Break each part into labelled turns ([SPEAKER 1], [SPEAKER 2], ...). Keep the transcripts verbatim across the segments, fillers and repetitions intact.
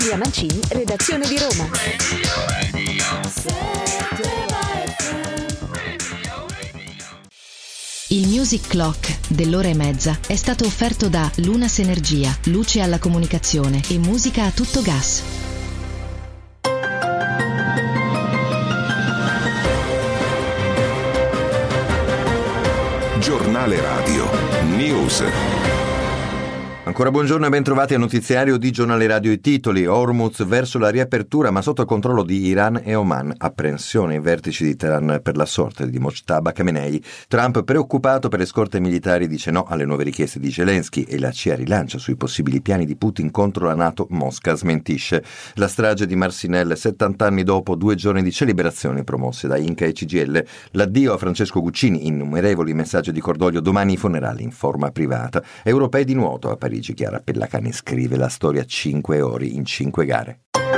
[SPEAKER 1] Via Mancini, redazione di Roma.
[SPEAKER 2] Il Music Clock dell'ora e mezza è stato offerto da Lunas Energia, luce alla comunicazione e musica a tutto gas.
[SPEAKER 3] Giornale Radio News.
[SPEAKER 4] Ancora buongiorno e ben trovati al notiziario di Giornale Radio. I titoli: Hormuz verso la riapertura ma sotto il controllo di Iran e Oman, apprensione ai vertici di Teheran per la sorte di Mojtaba Khamenei. Trump preoccupato per le scorte militari dice no alle nuove richieste di Zelensky e la C I A rilancia sui possibili piani di Putin contro la NATO. Mosca smentisce. La strage di Marcinelle, settanta anni dopo, due giorni di celebrazioni promosse da Inca e C G I L. L'addio a Francesco Guccini, innumerevoli messaggi di cordoglio, domani i funerali in forma privata. Europei di nuoto a Parigi. Chiara Pellacani scrive la storia cinque ore in cinque gare.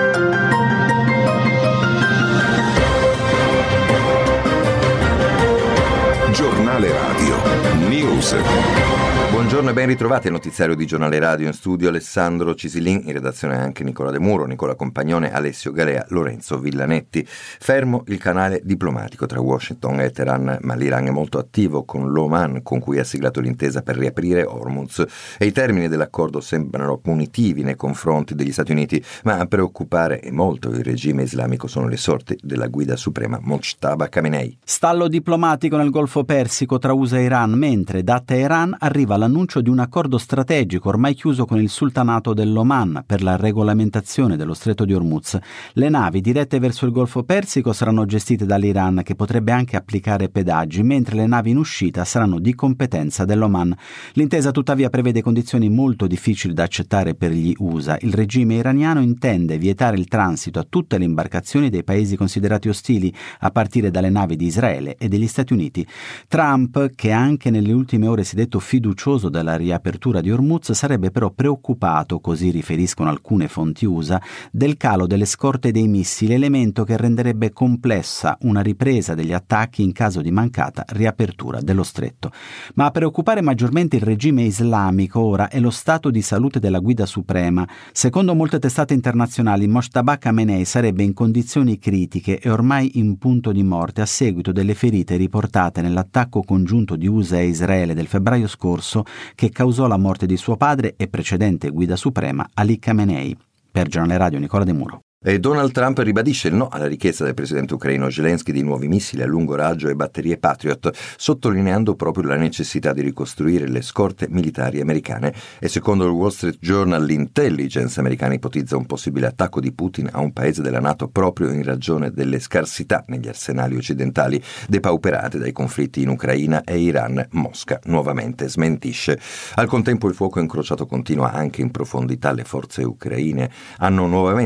[SPEAKER 3] Giornale Radio News.
[SPEAKER 4] Buongiorno e ben ritrovati al notiziario di Giornale Radio. In studio Alessandro Cisilin, in redazione anche Nicola De Muro, Nicola Compagnone, Alessio Galea, Lorenzo Villanetti. Fermo il canale diplomatico tra Washington e Teheran, ma l'Iran è molto attivo con l'Oman, con cui ha siglato l'intesa per riaprire Hormuz, e i termini dell'accordo sembrano punitivi nei confronti degli Stati Uniti, ma a preoccupare e molto il regime islamico sono le sorti della guida suprema Mojtaba Khamenei.
[SPEAKER 5] Stallo diplomatico nel Golfo Persico tra U S A e Iran, mentre da Teheran arriva l'annuncio di un accordo strategico ormai chiuso con il Sultanato dell'Oman per la regolamentazione dello stretto di Hormuz. Le navi dirette verso il Golfo Persico saranno gestite dall'Iran, che potrebbe anche applicare pedaggi, mentre le navi in uscita saranno di competenza dell'Oman. L'intesa tuttavia prevede condizioni molto difficili da accettare per gli U S A. Il regime iraniano intende vietare il transito a tutte le imbarcazioni dei paesi considerati ostili, a partire dalle navi di Israele e degli Stati Uniti. Trump, che anche nelle ultime ore si è detto fiducioso della riapertura di Hormuz, sarebbe però preoccupato, così riferiscono alcune fonti U S A, del calo delle scorte dei missili, elemento che renderebbe complessa una ripresa degli attacchi in caso di mancata riapertura dello stretto. Ma a preoccupare maggiormente il regime islamico ora è lo stato di salute della guida suprema. Secondo molte testate internazionali, Mojtaba Khamenei sarebbe in condizioni critiche e ormai in punto di morte a seguito delle ferite riportate nell'attacco congiunto di U S A e Israele del febbraio scorso, che causò la morte di suo padre e precedente guida suprema Ali Khamenei. Per Giornale Radio Nicola De Muro.
[SPEAKER 4] E Donald Trump ribadisce il no alla richiesta del presidente ucraino Zelensky di nuovi missili a lungo raggio e batterie Patriot, sottolineando proprio la necessità di ricostruire le scorte militari americane. E secondo il Wall Street Journal, l'intelligence americana ipotizza un possibile attacco di Putin a un paese della NATO proprio in ragione delle scarsità negli arsenali occidentali depauperate dai conflitti in Ucraina e Iran. Mosca nuovamente smentisce. Al contempo il fuoco incrociato continua anche in profondità. Le forze ucraine hanno nuovamente